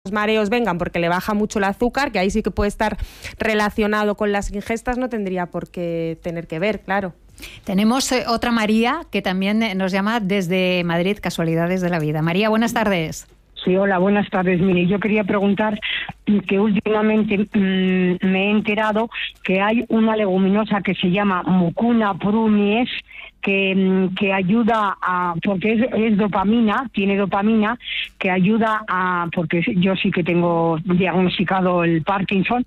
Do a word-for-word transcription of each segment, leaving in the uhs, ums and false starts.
los mareos vengan porque le baja mucho el azúcar, que ahí sí que puede estar relacionado con las ingestas, no tendría por qué tener que ver, claro. Tenemos eh, otra María que también eh, nos llama desde Madrid, casualidades de la vida. María, buenas tardes. Sí, hola, buenas tardes. Mire, yo quería preguntar que últimamente mmm, me he enterado que hay una leguminosa que se llama Mucuna prumies, que, que ayuda a, porque es, es dopamina, tiene dopamina, que ayuda a, porque yo sí que tengo diagnosticado el Parkinson,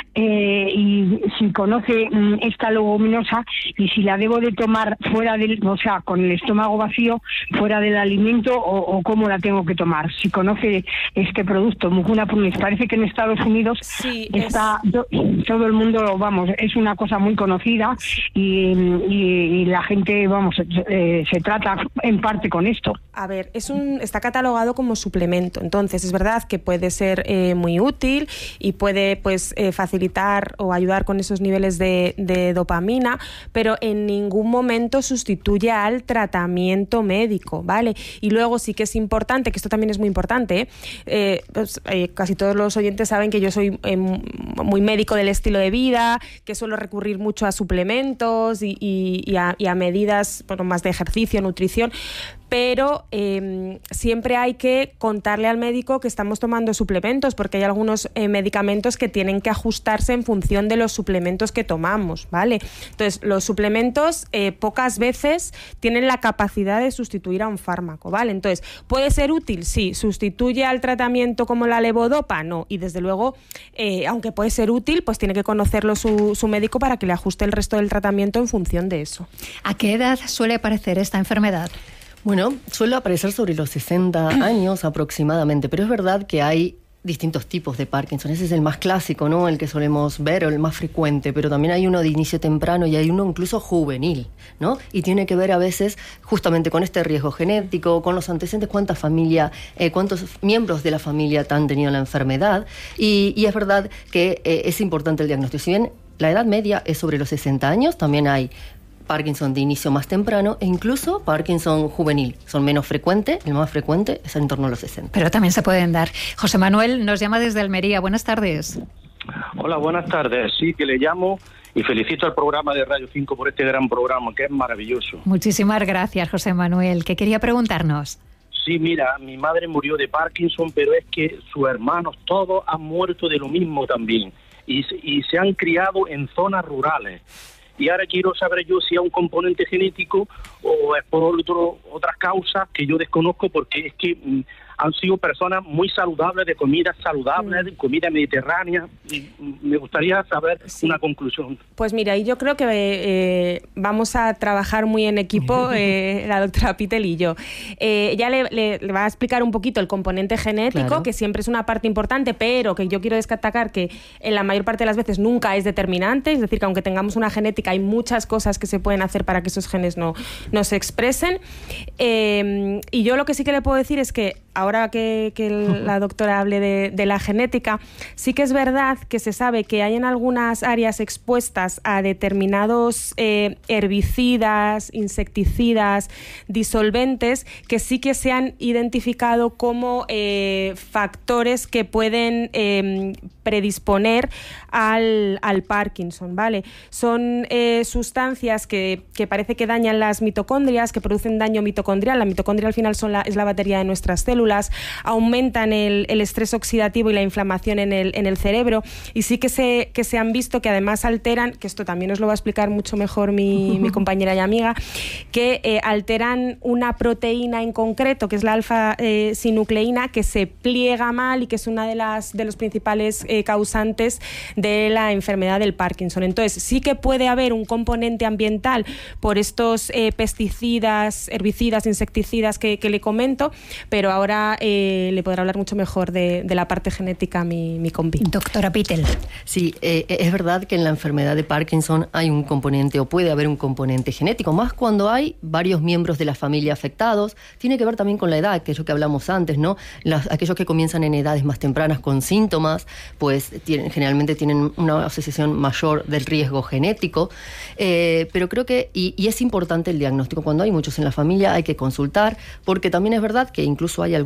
eh, y si conoce mm, esta leguminosa y si la debo de tomar fuera del, o sea, con el estómago vacío, fuera del alimento, o, o cómo la tengo que tomar, si conoce este producto, Mucuna prumies. Parece que en Estados Unidos sí, está es... do, todo el mundo, vamos, es una cosa muy conocida y, y, y la gente, vamos, eh, se trata en parte con esto. A ver, es un, está catalogado como suplemento, entonces es verdad que puede ser eh, muy útil y puede pues eh, facilitar o ayudar con esos niveles de, de dopamina, pero en ningún momento sustituye al tratamiento médico, ¿vale? Y luego sí que es importante, que esto también es muy importante, ¿eh? Eh, pues, eh, casi todos los oyentes saben que yo soy eh, muy médico del estilo de vida, que suelo recurrir mucho a suplementos y, y, y, a, y a medidas bueno, más de ejercicio, nutrición, pero eh, siempre hay que contarle al médico que estamos tomando suplementos, porque hay algunos eh, medicamentos que tienen que ajustarse en función de los suplementos que tomamos, ¿vale? Entonces, los suplementos eh, pocas veces tienen la capacidad de sustituir a un fármaco, ¿vale? Entonces, ¿puede ser útil? Sí. ¿Sustituye al tratamiento como la levodopa? No. Y desde luego, eh, aunque puede ser útil, pues tiene que conocerlo su, su médico para que le ajuste el resto del tratamiento en función de eso. ¿A qué edad suele aparecer esta enfermedad? Bueno, suele aparecer sobre los sesenta años aproximadamente, pero es verdad que hay distintos tipos de Parkinson. Ese es el más clásico, ¿no? El que solemos ver, o el más frecuente, pero también hay uno de inicio temprano y hay uno incluso juvenil, ¿no? Y tiene que ver a veces justamente con este riesgo genético, con los antecedentes, cuánta familia, eh, cuántos miembros de la familia han tenido la enfermedad, y, y es verdad que eh, es importante el diagnóstico. Si bien la edad media es sobre los sesenta años, también hay Parkinson de inicio más temprano e incluso Parkinson juvenil. Son menos frecuentes, el más frecuente es en torno a los sesenta. Pero también se pueden dar. José Manuel nos llama desde Almería. Buenas tardes. Hola, buenas tardes. Sí, que le llamo y felicito al programa de Radio cinco por este gran programa, que es maravilloso. Muchísimas gracias, José Manuel. ¿Qué quería preguntarnos? Sí, mira, mi madre murió de Parkinson, pero es que sus hermanos todos han muerto de lo mismo también y, y se han criado en zonas rurales. Y ahora quiero saber yo si hay un componente genético o es por otro, otras causas que yo desconozco, porque es que mm, han sido personas muy saludables, de comida saludable, mm. de comida mediterránea, y me gustaría saber sí. una conclusión. Pues mira, y yo creo que eh, vamos a trabajar muy en equipo, eh, la doctora Pittel y yo. Eh, ya le, le, le va a explicar un poquito el componente genético, claro, que siempre es una parte importante, pero que yo quiero destacar que en la mayor parte de las veces nunca es determinante, es decir, que aunque tengamos una genética, hay muchas cosas que se pueden hacer para que esos genes no, no se expresen. Eh, y yo lo que sí que le puedo decir es que ahora que, que el, la doctora hable de, de la genética, sí que es verdad que se sabe que hay en algunas áreas expuestas a determinados eh, herbicidas, insecticidas, disolventes, que sí que se han identificado como eh, factores que pueden eh, predisponer al, al Parkinson, ¿vale? Son eh, sustancias que, que parece que dañan las mitocondrias, que producen daño mitocondrial. La mitocondria al final son la, es la batería de nuestras células, aumentan el, el estrés oxidativo y la inflamación en el, en el cerebro, y sí que se, que se han visto que además alteran, que esto también os lo va a explicar mucho mejor mi, mi compañera y amiga, que eh, alteran una proteína en concreto, que es la alfa-sinucleína, eh, que se pliega mal y que es una de las de los principales eh, causantes de la enfermedad del Parkinson. Entonces, sí que puede haber un componente ambiental por estos eh, pesticidas, herbicidas, insecticidas que, que le comento, pero ahora eh, le podrá hablar mucho mejor de, de la parte genética mi, mi compi. Doctora Pittel. Sí, eh, es verdad que en la enfermedad de Parkinson hay un componente, o puede haber un componente genético, más cuando hay varios miembros de la familia afectados. Tiene que ver también con la edad, aquello que hablamos antes, ¿no? Las, aquellos que comienzan en edades más tempranas con síntomas, pues tienen, generalmente tienen una asociación mayor del riesgo genético, eh, pero creo que, y, y es importante el diagnóstico. Cuando hay muchos en la familia hay que consultar, porque también es verdad que incluso hay algunos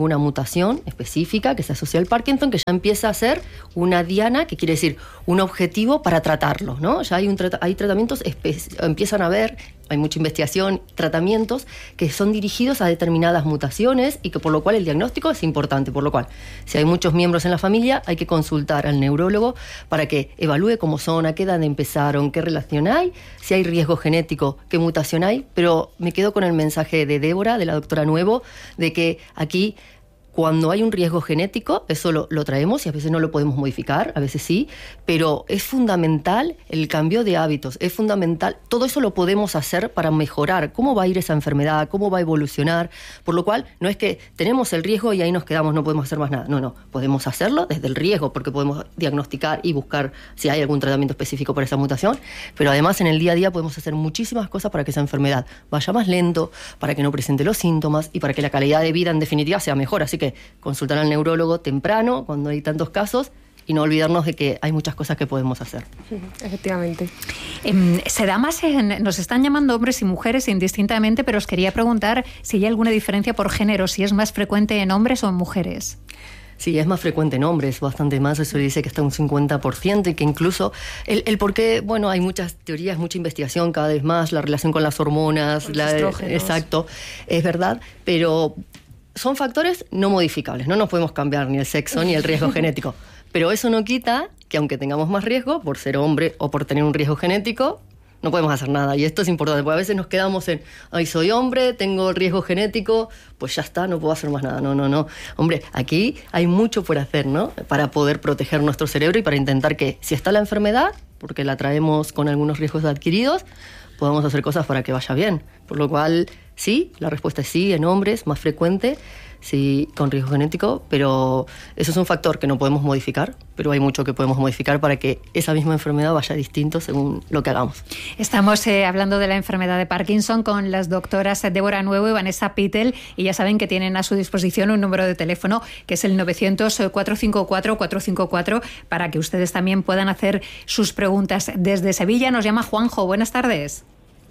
alguna mutación específica que se asocia al Parkinson, que ya empieza a ser una diana, que quiere decir un objetivo para tratarlo, ¿no? Ya hay, un trata- hay tratamientos, espe- empiezan a haber, hay mucha investigación, tratamientos que son dirigidos a determinadas mutaciones y que por lo cual el diagnóstico es importante, por lo cual si hay muchos miembros en la familia hay que consultar al neurólogo para que evalúe cómo son, a qué edad empezaron, qué relación hay, si hay riesgo genético, qué mutación hay, pero me quedo con el mensaje de Débora, de la doctora Nuevo, de que aquí cuando hay un riesgo genético, eso lo, lo traemos y a veces no lo podemos modificar, a veces sí, pero es fundamental el cambio de hábitos, es fundamental, todo eso lo podemos hacer para mejorar cómo va a ir esa enfermedad, cómo va a evolucionar, por lo cual no es que tenemos el riesgo y ahí nos quedamos, no podemos hacer más nada, no, no, podemos hacerlo desde el riesgo porque podemos diagnosticar y buscar si hay algún tratamiento específico para esa mutación, pero además en el día a día podemos hacer muchísimas cosas para que esa enfermedad vaya más lento, para que no presente los síntomas y para que la calidad de vida en definitiva sea mejor, así que consultar al neurólogo temprano cuando hay tantos casos y no olvidarnos de que hay muchas cosas que podemos hacer. Efectivamente. Eh, se da más en, nos están llamando hombres y mujeres indistintamente, pero os quería preguntar si hay alguna diferencia por género, si es más frecuente en hombres o en mujeres. Sí, es más frecuente en hombres, bastante más, eso dice que está un cincuenta por ciento y que incluso el, el por qué, bueno, hay muchas teorías, mucha investigación cada vez más, la relación con las hormonas, Los la, estrógenos. exacto, es verdad, pero son factores no modificables, no nos podemos cambiar ni el sexo ni el riesgo genético, pero eso no quita que aunque tengamos más riesgo por ser hombre o por tener un riesgo genético, no podemos hacer nada. Y esto es importante, porque a veces nos quedamos en, ay, soy hombre, tengo riesgo genético, pues ya está, no puedo hacer más nada. No, no, no. Hombre, aquí hay mucho por hacer, ¿no? Para poder proteger nuestro cerebro y para intentar que, si está la enfermedad, porque la traemos con algunos riesgos adquiridos, podamos hacer cosas para que vaya bien. Por lo cual, sí, la respuesta es sí, en hombres, más frecuente, sí, con riesgo genético, pero eso es un factor que no podemos modificar, pero hay mucho que podemos modificar para que esa misma enfermedad vaya distinto según lo que hagamos. Estamos eh, hablando de la enfermedad de Parkinson con las doctoras Débora Nuevo y Vanessa Pittel, y ya saben que tienen a su disposición un número de teléfono que es el novecientos, cuatrocientos cincuenta y cuatro, cuatrocientos cincuenta y cuatro para que ustedes también puedan hacer sus preguntas. Desde Sevilla nos llama Juanjo. Buenas tardes.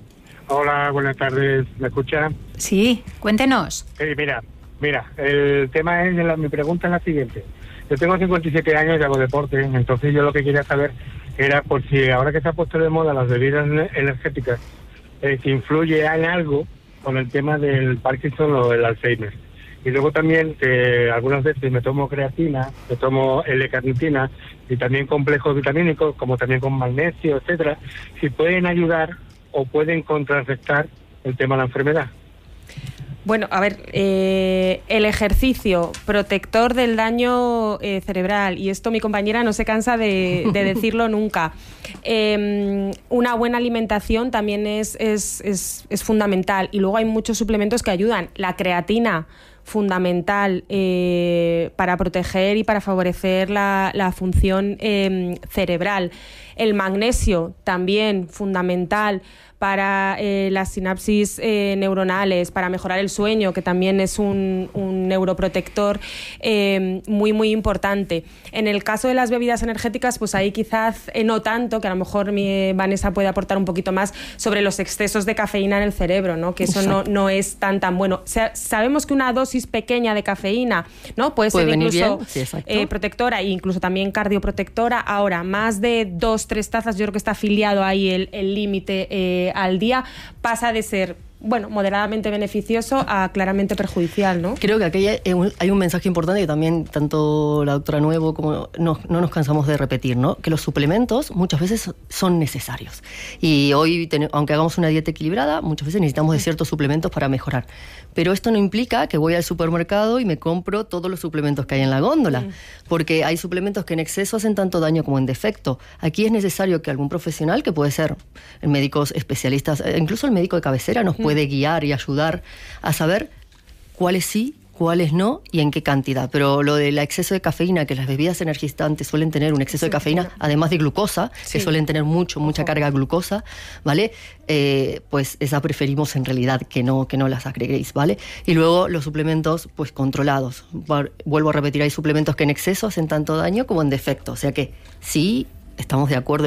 Hola, buenas tardes. ¿Me escucha? Sí, cuéntenos. Sí, mira, mira, el tema es, la, mi pregunta es la siguiente. Yo tengo cincuenta y siete años y hago deporte, entonces yo lo que quería saber era por si ahora que se ha puesto de moda las bebidas energéticas, eh, si influye en algo con el tema del Parkinson o el Alzheimer. Y luego también que algunas veces me tomo creatina, me tomo L-carnitina y también complejos vitamínicos, como también con magnesio, etcétera, si pueden ayudar o pueden contrarrestar el tema de la enfermedad. Bueno, a ver, eh, el ejercicio protector del daño eh, cerebral, y esto mi compañera no se cansa de, de decirlo nunca. Eh, una buena alimentación también es, es, es, es fundamental, y luego hay muchos suplementos que ayudan. La creatina, fundamental eh, para proteger y para favorecer la, la función eh, cerebral. El magnesio, también fundamental para eh, las sinapsis eh, neuronales, para mejorar el sueño, que también es un, un neuroprotector eh, muy, muy importante. En el caso de las bebidas energéticas, pues ahí quizás eh, no tanto, que a lo mejor mi, eh, Vanessa puede aportar un poquito más sobre los excesos de cafeína en el cerebro, ¿no? Que eso no, no es tan tan bueno. O sea, sabemos que una dosis pequeña de cafeína, ¿no? puede, puede ser incluso sí, eh, protectora e incluso también cardioprotectora. Ahora, más de dos, tres tazas, yo creo que está afiliado ahí el el límite eh, al día, pasa de ser, bueno, moderadamente beneficioso a claramente perjudicial, ¿no? Creo que aquí hay un mensaje importante que también tanto la doctora Nuevo como no, no nos cansamos de repetir, ¿no? Que los suplementos muchas veces son necesarios. Y hoy, aunque hagamos una dieta equilibrada, muchas veces necesitamos de ciertos suplementos para mejorar. Pero esto no implica que voy al supermercado y me compro todos los suplementos que hay en la góndola, mm. porque hay suplementos que en exceso hacen tanto daño como en defecto. Aquí es necesario que algún profesional, que puede ser médicos especialistas, incluso el médico de cabecera, nos mm. puede guiar y ayudar a saber cuáles sí, cuáles no y en qué cantidad. Pero lo del exceso de cafeína, que las bebidas energizantes suelen tener un exceso sí, de cafeína, claro. además de glucosa, sí. que suelen tener mucho, mucha carga de glucosa, ¿vale? Eh, pues esa preferimos en realidad que no, que no las agreguéis, ¿vale? Y luego los suplementos, pues controlados. Vuelvo a repetir, hay suplementos que en exceso hacen tanto daño como en defecto. O sea que sí, estamos de acuerdo y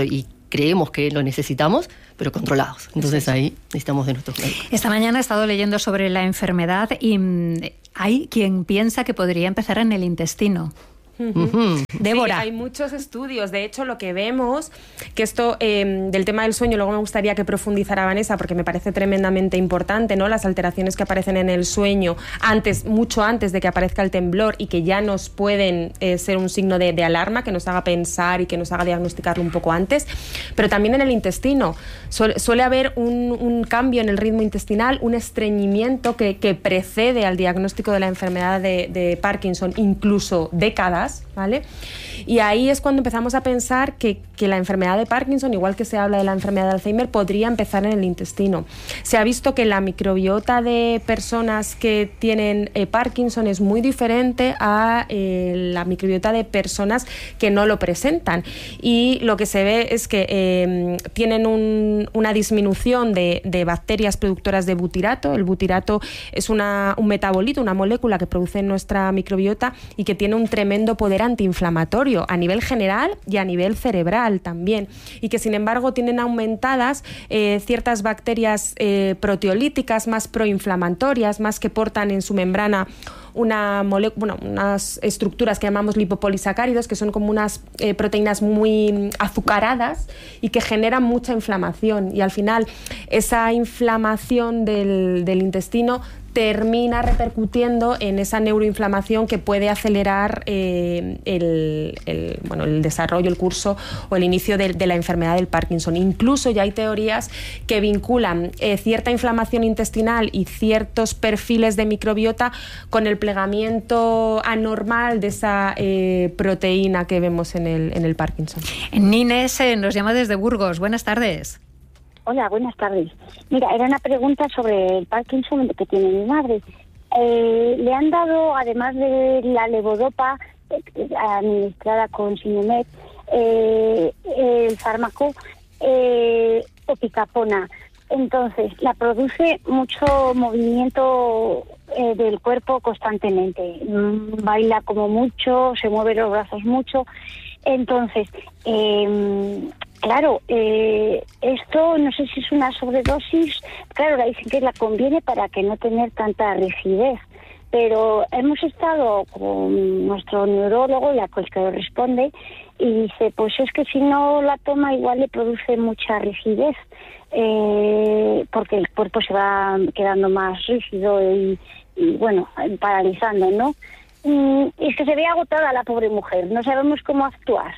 creemos que lo necesitamos, pero controlados. Entonces sí, ahí necesitamos de nuestros médicos. Esta mañana he estado leyendo sobre la enfermedad y mmm, hay quien piensa que podría empezar en el intestino. Uh-huh. Débora. Sí, hay muchos estudios. De hecho, lo que vemos, que esto eh, del tema del sueño, luego me gustaría que profundizara Vanessa, porque me parece tremendamente importante, ¿no? Las alteraciones que aparecen en el sueño antes, mucho antes de que aparezca el temblor, y que ya nos pueden eh, ser un signo de, de alarma, que nos haga pensar y que nos haga diagnosticarlo un poco antes. Pero también en el intestino suele, suele haber un, un cambio en el ritmo intestinal, un estreñimiento que, que precede al diagnóstico de la enfermedad de, de Parkinson, incluso décadas. ¿Vale? Y ahí es cuando empezamos a pensar que, que la enfermedad de Parkinson, igual que se habla de la enfermedad de Alzheimer, podría empezar en el intestino. Se ha visto que la microbiota de personas que tienen eh, Parkinson es muy diferente a eh, la microbiota de personas que no lo presentan, y lo que se ve es que eh, tienen un, una disminución de, de bacterias productoras de butirato. El butirato es una, un metabolito, una molécula que produce nuestra microbiota y que tiene un tremendo poder antiinflamatorio a nivel general y a nivel cerebral también, y que sin embargo tienen aumentadas eh, ciertas bacterias eh, proteolíticas más proinflamatorias, más que portan en su membrana una mole- bueno, unas estructuras que llamamos lipopolisacáridos, que son como unas eh, proteínas muy azucaradas y que generan mucha inflamación, y al final esa inflamación del, del intestino termina repercutiendo en esa neuroinflamación que puede acelerar eh, el, el, bueno, el desarrollo, el curso o el inicio de, de la enfermedad del Parkinson. Incluso ya hay teorías que vinculan eh, cierta inflamación intestinal y ciertos perfiles de microbiota con el plegamiento anormal de esa eh, proteína que vemos en el, en el Parkinson. Nines eh, nos llama desde Burgos. Buenas tardes. Hola, buenas tardes. Mira, era una pregunta sobre el Parkinson que tiene mi madre. Eh, le han dado, además de la levodopa eh, administrada con Sinemet, eh, el fármaco eh, opicapona. Entonces, la produce mucho movimiento eh, del cuerpo constantemente. Mm, baila como mucho, se mueve los brazos mucho. Entonces, eh, claro, eh, esto no sé si es una sobredosis. Claro, la dicen que la conviene para que no tener tanta rigidez. Pero hemos estado con nuestro neurólogo, la que responde, y dice, pues es que si no la toma igual le produce mucha rigidez, eh, porque el cuerpo se va quedando más rígido y, y bueno, paralizando, ¿no? Y es que se ve agotada la pobre mujer, no sabemos cómo actuar.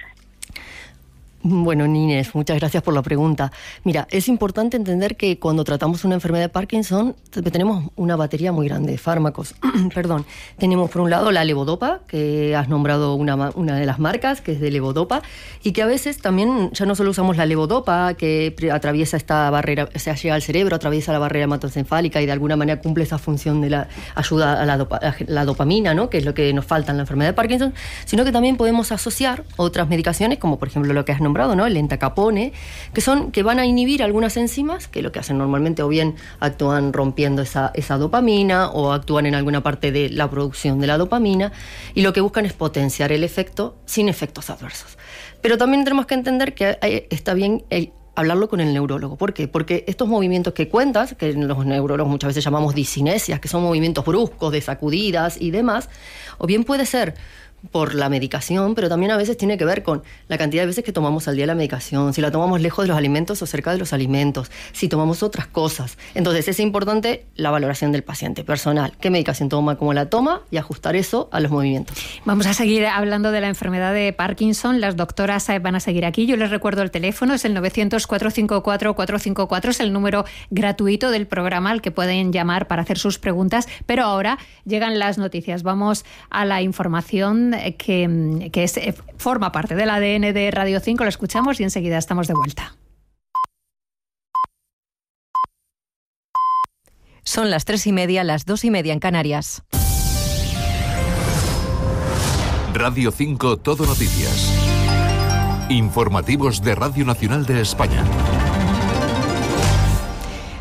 Bueno, Nines, muchas gracias por la pregunta. Mira, es importante entender que cuando tratamos una enfermedad de Parkinson tenemos una batería muy grande de fármacos. Perdón. Tenemos por un lado la levodopa, que has nombrado una, una de las marcas, que es de levodopa, y que a veces también ya no solo usamos la levodopa, que atraviesa esta barrera, o sea, llega al cerebro, atraviesa la barrera hematoencefálica y de alguna manera cumple esa función de la ayuda a la, dopa, a la dopamina, ¿no? Que es lo que nos falta en la enfermedad de Parkinson, sino que también podemos asociar otras medicaciones, como por ejemplo lo que has nombrado, ¿no? El entacapone, que son que van a inhibir algunas enzimas que lo que hacen normalmente o bien actúan rompiendo esa, esa dopamina o actúan en alguna parte de la producción de la dopamina, y lo que buscan es potenciar el efecto sin efectos adversos. Pero también tenemos que entender que hay, está bien el hablarlo con el neurólogo. ¿Por qué? Porque estos movimientos que cuentas, que los neurólogos muchas veces llamamos discinesias, que son movimientos bruscos, de sacudidas y demás, o bien puede ser por la medicación, pero también a veces tiene que ver con la cantidad de veces que tomamos al día la medicación, si la tomamos lejos de los alimentos o cerca de los alimentos, si tomamos otras cosas. Entonces es importante la valoración del paciente personal, qué medicación toma, cómo la toma, y ajustar eso a los movimientos. Vamos a seguir hablando de la enfermedad de Parkinson. Las doctoras van a seguir aquí. Yo les recuerdo el teléfono, es el novecientos, cuatrocientos cincuenta y cuatro, cuatrocientos cincuenta y cuatro, es el número gratuito del programa al que pueden llamar para hacer sus preguntas. Pero ahora llegan las noticias. Vamos a la información que, que es, forma parte del A D N de Radio cinco. Lo escuchamos y enseguida estamos de vuelta. Son las tres y media, las dos y media en Canarias. Radio cinco Todo Noticias. Informativos de Radio Nacional de España.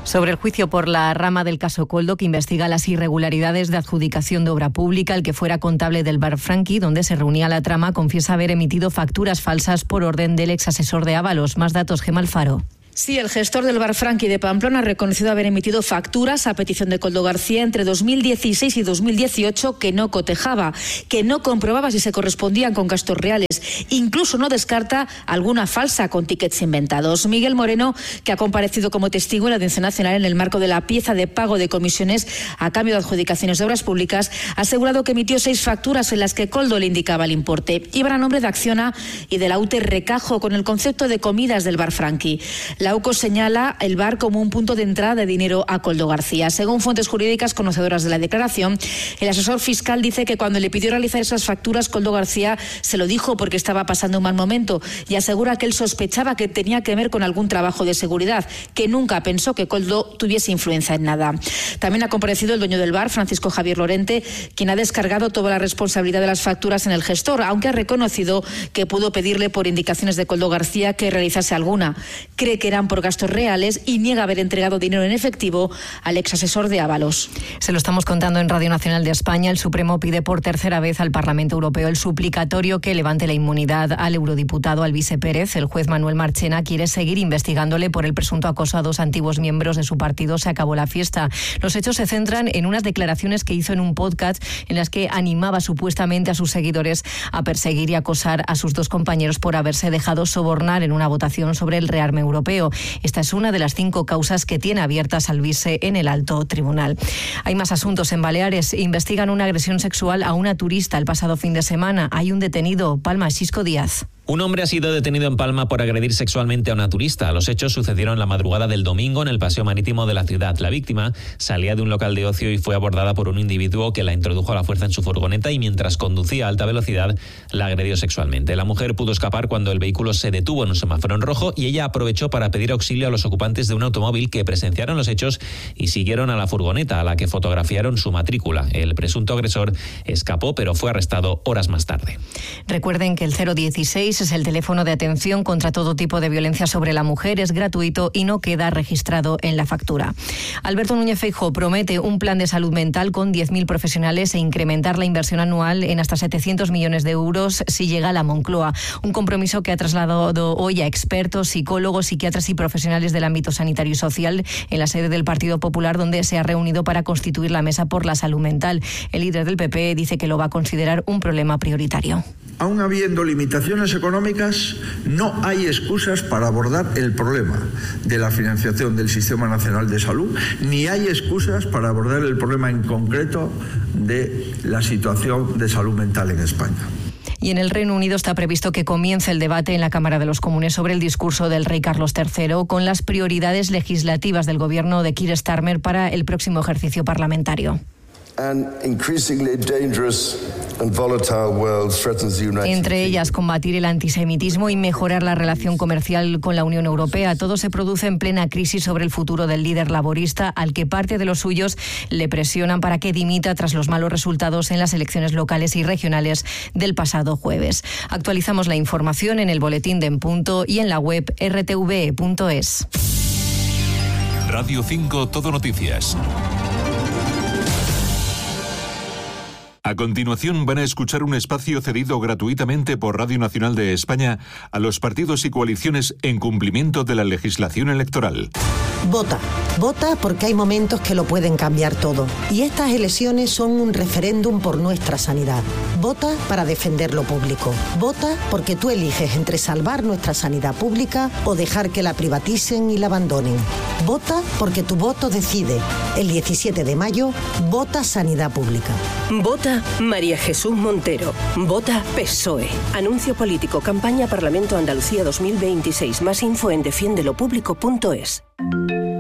Sobre el juicio por la rama del caso Koldo, que investiga las irregularidades de adjudicación de obra pública, el que fuera contable del Bar Franqui, donde se reunía la trama, confiesa haber emitido facturas falsas por orden del ex asesor de Ábalos. Más datos, Gemma Alfaro. Sí, el gestor del Bar Franqui de Pamplona ha reconocido haber emitido facturas a petición de Koldo García entre dos mil dieciséis y dos mil dieciocho que no cotejaba, que no comprobaba si se correspondían con gastos reales. Incluso no descarta alguna falsa con tickets inventados. Miguel Moreno, que ha comparecido como testigo en la Audiencia Nacional en el marco de la pieza de pago de comisiones a cambio de adjudicaciones de obras públicas, ha asegurado que emitió seis facturas en las que Koldo le indicaba el importe. Iban a nombre de Acciona y de la U T E Recajo con el concepto de comidas del Bar Franqui. La U C O señala el bar como un punto de entrada de dinero a Koldo García. Según fuentes jurídicas conocedoras de la declaración, el asesor fiscal dice que cuando le pidió realizar esas facturas, Koldo García se lo dijo porque estaba pasando un mal momento y asegura que él sospechaba que tenía que ver con algún trabajo de seguridad, que nunca pensó que Koldo tuviese influencia en nada. También ha comparecido el dueño del bar, Francisco Javier Lorente, quien ha descargado toda la responsabilidad de las facturas en el gestor, aunque ha reconocido que pudo pedirle por indicaciones de Koldo García que realizase alguna. Cree que era por gastos reales y niega haber entregado dinero en efectivo al ex asesor de Ábalos. Se lo estamos contando en Radio Nacional de España. El Supremo pide por tercera vez al Parlamento Europeo el suplicatorio que levante la inmunidad al eurodiputado Alvise Pérez. El juez Manuel Marchena quiere seguir investigándole por el presunto acoso a dos antiguos miembros de su partido Se acabó la fiesta. Los hechos se centran en unas declaraciones que hizo en un podcast en las que animaba supuestamente a sus seguidores a perseguir y acosar a sus dos compañeros por haberse dejado sobornar en una votación sobre el rearme europeo. Esta es una de las cinco causas que tiene abiertas Alvise en el alto tribunal. Hay más asuntos en Baleares. Investigan una agresión sexual a una turista el pasado fin de semana. Hay un detenido. Palma, Xisco Díaz. Un hombre ha sido detenido en Palma por agredir sexualmente a una turista. Los hechos sucedieron la madrugada del domingo en el paseo marítimo de la ciudad. La víctima salía de un local de ocio y fue abordada por un individuo que la introdujo a la fuerza en su furgoneta y mientras conducía a alta velocidad la agredió sexualmente. La mujer pudo escapar cuando el vehículo se detuvo en un semáforo en rojo y ella aprovechó para pedir auxilio a los ocupantes de un automóvil que presenciaron los hechos y siguieron a la furgoneta, a la que fotografiaron su matrícula. El presunto agresor escapó, pero fue arrestado horas más tarde. Recuerden que el cero dieciséis es el teléfono de atención contra todo tipo de violencia sobre la mujer, es gratuito y no queda registrado en la factura. Alberto Núñez Feijóo promete un plan de salud mental con diez mil profesionales e incrementar la inversión anual en hasta setecientos millones de euros si llega a la Moncloa. Un compromiso que ha trasladado hoy a expertos, psicólogos, psiquiatras y profesionales del ámbito sanitario y social en la sede del Partido Popular, donde se ha reunido para constituir la mesa por la salud mental. El líder del P P dice que lo va a considerar un problema prioritario. Aún habiendo limitaciones económicas, no hay excusas para abordar el problema de la financiación del Sistema Nacional de Salud, ni hay excusas para abordar el problema en concreto de la situación de salud mental en España. Y en el Reino Unido está previsto que comience el debate en la Cámara de los Comunes sobre el discurso del rey Carlos tercero con las prioridades legislativas del gobierno de Keir Starmer para el próximo ejercicio parlamentario. Entre ellas, combatir el antisemitismo y mejorar la relación comercial con la Unión Europea. Todo se produce en plena crisis sobre el futuro del líder laborista, al que parte de los suyos le presionan para que dimita tras los malos resultados en las elecciones locales y regionales del pasado jueves. Actualizamos la información en el boletín de En Punto y en la web erre te ve punto es. Radio cinco Todo Noticias. A continuación van a escuchar un espacio cedido gratuitamente por Radio Nacional de España a los partidos y coaliciones en cumplimiento de la legislación electoral. Vota, vota porque hay momentos que lo pueden cambiar todo. Y estas elecciones son un referéndum por nuestra sanidad. Vota para defender lo público. Vota porque tú eliges entre salvar nuestra sanidad pública o dejar que la privaticen y la abandonen. Vota porque tu voto decide. El diecisiete de mayo, vota Sanidad Pública. Vota María Jesús Montero. Vota P S O E. Anuncio político. Campaña Parlamento Andalucía dos mil veintiséis. Más info en defiende lo público punto es.